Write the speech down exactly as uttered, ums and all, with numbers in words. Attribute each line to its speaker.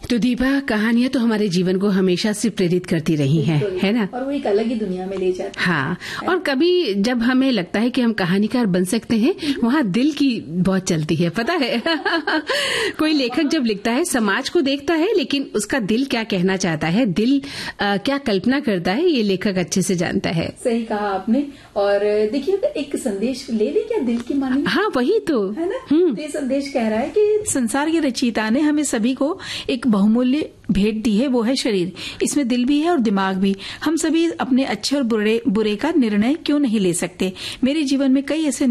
Speaker 1: तो दीपा, कहानियां तो हमारे जीवन को हमेशा से प्रेरित करती रही हैं, है ना?
Speaker 2: और वो एक अलग ही दुनिया में ले जाती है।
Speaker 1: हाँ, और कभी जब हमें लगता है कि हम कहानीकार बन सकते हैं, वहाँ दिल की बहुत चलती है, पता है। कोई लेखक जब लिखता है, समाज को देखता है, लेकिन उसका दिल क्या कहना चाहता है, दिल आ, क्या कल्पना करता है, ये लेखक अच्छे से जानता है।
Speaker 2: सही कहा आपने। और देखिए, एक संदेश ले लें क्या दिल की मानी?
Speaker 1: हाँ, वही तो
Speaker 2: है ना। तो ये संदेश कह रहा है कि संसार के रचयिता ने हमें सभी को एक बहुमूल्य भेंट दी है, वो है शरीर। इसमें दिल भी है और दिमाग भी। हम सभी अपने अच्छे और बुरे बुरे का निर्णय क्यों नहीं ले सकते? मेरे जीवन में कई ऐसे